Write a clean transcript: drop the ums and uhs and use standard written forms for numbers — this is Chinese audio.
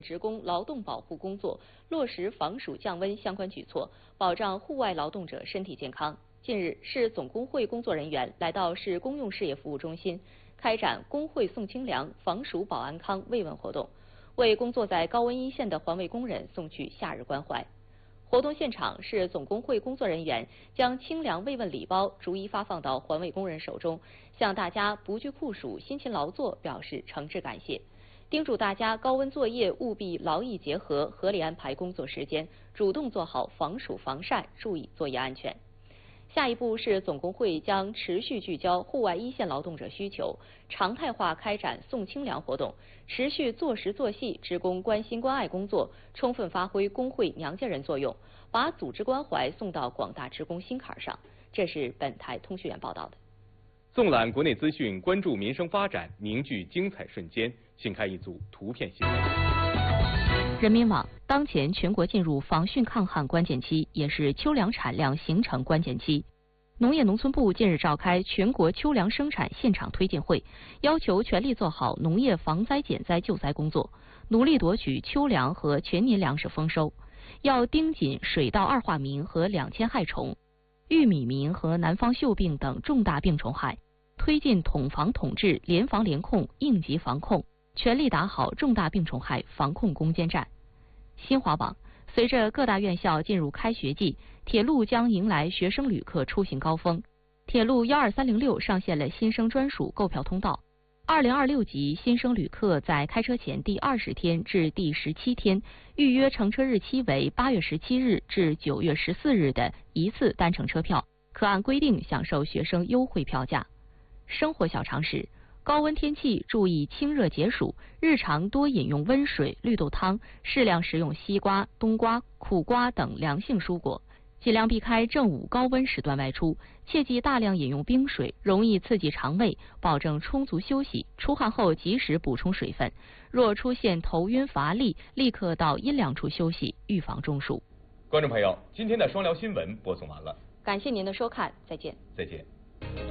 职工劳动保护工作，落实防暑降温相关举措，保障户外劳动者身体健康。近日，市总工会工作人员来到市公用事业服务中心，开展工会送清凉、防暑保安康慰问活动，为工作在高温一线的环卫工人送去夏日关怀。活动现场，市总工会工作人员将清凉慰问礼包逐一发放到环卫工人手中，向大家不惧酷暑、辛勤劳作表示诚挚感谢。叮嘱大家高温作业务必劳逸结合，合理安排工作时间，主动做好防暑防晒，注意作业安全。下一步是总工会将持续聚焦户外一线劳动者需求，常态化开展送清凉活动，持续做实做细职工关心关爱工作，充分发挥工会娘家人作用，把组织关怀送到广大职工心坎上。这是本台通讯员报道的。 纵览国内资讯，关注民生发展，凝聚精彩瞬间。请看一组图片新闻。 人民网：当前全国进入防汛抗旱关键期，也是秋粮产量形成关键期。农业农村部近日召开全国秋粮生产现场推进会，要求全力做好农业防灾减灾救灾工作，努力夺取秋粮和全年粮食丰收。要盯紧水稻二化名和2000害虫、玉米名和南方锈病等重大病虫害，推进统防统治、联防联控、应急防控，全力打好重大病虫害防控攻坚战。新华网：随着各大院校进入开学季，铁路将迎来学生旅客出行高峰。铁路12306上线了新生专属购票通道，2026级新生旅客在开车前第20天至第17天预约乘车日期为8月17日至9月14日的一次单程车票，可按规定享受学生优惠票价。生活小常识：高温天气注意清热解暑，日常多饮用温水、绿豆汤，适量食用西瓜、冬瓜、苦瓜等凉性蔬果，尽量避开正午高温时段外出，切忌大量饮用冰水，容易刺激肠胃，保证充足休息，出汗后及时补充水分。若出现头晕乏力，立刻到阴凉处休息，预防中暑。 观众朋友，今天的双聊新闻播送完了， 感谢您的收看，再见。 再见。